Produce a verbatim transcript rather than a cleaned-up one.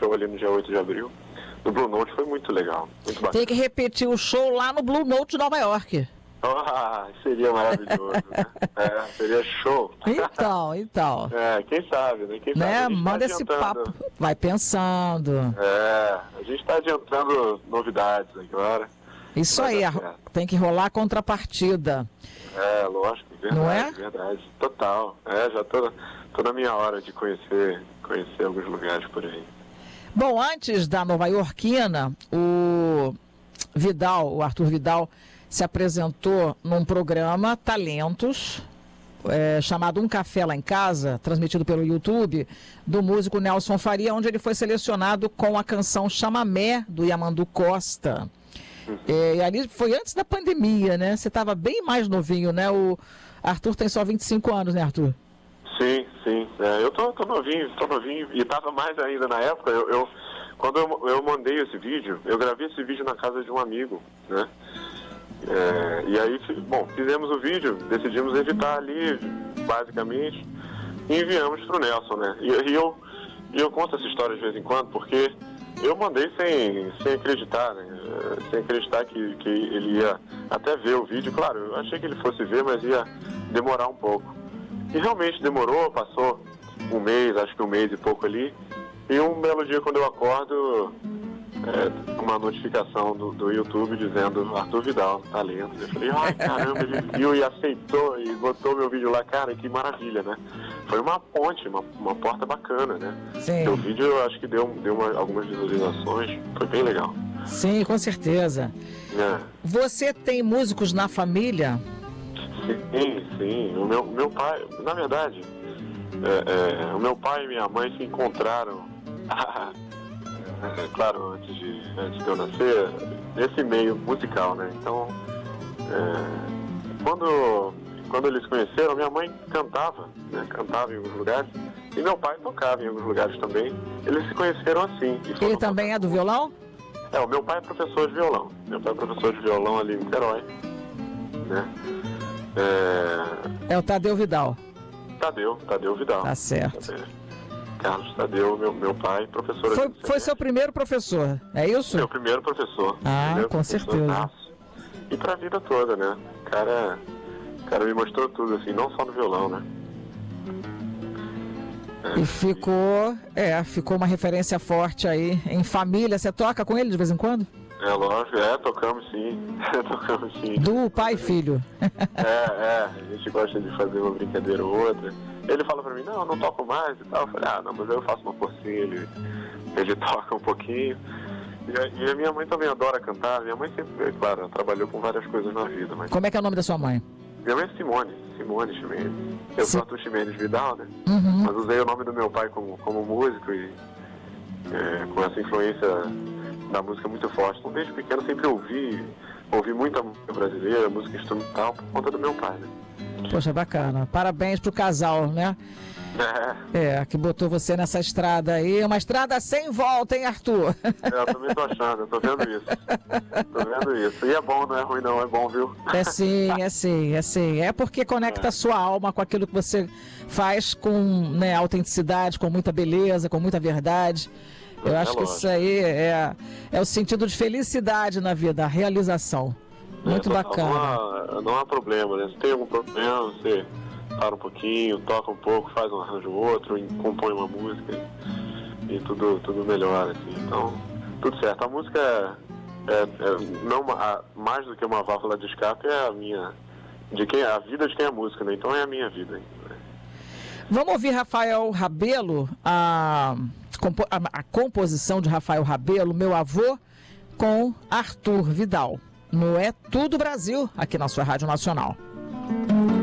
show ali no dia oito de abril, no Blue Note, foi muito legal, muito bacana. Tem que repetir o show lá no Blue Note de Nova York. Ah, seria maravilhoso, né? É, seria show. Então, então. É, quem sabe, né? Quem né? sabe, Manda tá esse papo. Vai pensando. É, a gente está adiantando novidades agora. Isso aí, tem que rolar a contrapartida. É, lógico, verdade, não é? verdade. Total. É, já tô, tô na minha hora de conhecer, conhecer alguns lugares por aí. Bom, antes da nova-iorquina, o Vidal, o Arthur Vidal, se apresentou num programa Talentos, é, chamado Um Café Lá em Casa, transmitido pelo YouTube, do músico Nelson Faria, onde ele foi selecionado com a canção Chamamé, do Yamandu Costa. Uhum. É, e ali foi antes da pandemia, né? Você estava bem mais novinho, né? O Arthur tem só vinte e cinco anos, né, Arthur? Sim, sim. É, eu tô, tô novinho, tô novinho, e estava mais ainda na época. Eu, eu, quando eu, eu mandei esse vídeo, eu gravei esse vídeo na casa de um amigo, né? É, e aí, bom, fizemos o vídeo, decidimos editar ali, basicamente, e enviamos pro Nelson, né? E, e, eu, e eu conto essa história de vez em quando, porque eu mandei sem, sem acreditar, né? Sem acreditar que, que ele ia até ver o vídeo. Claro, eu achei que ele fosse ver, mas ia demorar um pouco. E realmente demorou, passou um mês, acho que um mês e pouco ali, e um belo dia quando eu acordo, é, uma notificação do, do YouTube dizendo Arthur Vidal, talento. Eu falei, ai caramba, ele viu e aceitou e botou meu vídeo lá, cara, que maravilha, né? Foi uma ponte, uma, uma porta bacana, né? Sim. O vídeo eu acho que deu, deu uma, algumas visualizações, foi bem legal. Sim, com certeza. É. Você tem músicos na família? Sim, sim. O meu, meu pai, na verdade, é, é, o meu pai e minha mãe se encontraram, é, claro, antes de, antes de eu nascer, nesse meio musical, né? Então, é, quando, quando eles se conheceram, minha mãe cantava, né? Cantava em alguns lugares, e meu pai tocava em alguns lugares também. Eles se conheceram assim. Ele também é do violão? É, o meu pai é professor de violão. Meu pai é professor de violão ali em Niterói, né? É... é o Tadeu Vidal. Tadeu, Tadeu Vidal. Tá certo. Tadeu. Carlos Tadeu, meu, meu pai, professor. Foi, foi seu primeiro professor, é isso? Meu primeiro professor. Ah, primeiro com professor, certeza. Naço. E pra vida toda, né? O cara, o cara me mostrou tudo, assim, não só no violão, né? É, e ficou, é, ficou uma referência forte aí em família. Você toca com ele de vez em quando? É, lógico, é, tocamos sim, tocamos sim. Do pai e filho. É, é, a gente gosta de fazer uma brincadeira ou outra. Ele fala pra mim, não, eu não toco mais e tal. Eu falei, ah, não, mas eu faço uma forcinha, ele, ele toca um pouquinho. E a, e a minha mãe também adora cantar. Minha mãe sempre, claro, ela trabalhou com várias coisas na vida, mas... Como é que é o nome da sua mãe? Minha mãe é Simone, Simone Ximenes. Eu sou Arthur Ximenes Vidal, né? Uhum. Mas usei o nome do meu pai como, como músico e é, com essa influência da música muito forte. Então, desde pequeno, sempre ouvi, ouvi muita música brasileira, música instrumental, por conta do meu pai, né? Poxa, bacana. Parabéns pro casal, né? É. É, que botou você nessa estrada aí. Uma estrada sem volta, hein, Arthur? É, eu também tô achando, eu tô vendo isso. Tô vendo isso. E é bom, não é ruim não, é bom, viu? É sim, é sim, é sim. É porque conecta a sua alma com aquilo que você faz com, né, autenticidade, com muita beleza, com muita verdade. Eu acho que isso aí é, é o sentido de felicidade na vida, a realização. Muito é, bacana. Não há, não há problema, né? Se tem algum problema, você para um pouquinho, toca um pouco, faz um arranjo outro, compõe uma música e, e tudo, tudo melhora, assim. Então, tudo certo. A música é, é, é não a, mais do que uma válvula de escape, é a minha, de quem, a vida de quem é música, né? Então é a minha vida. Né? Vamos ouvir Rafael Rabelo, a, a, a composição de Rafael Rabelo, Meu Avô, com Arthur Vidal. No É Tudo Brasil, aqui na sua Rádio Nacional.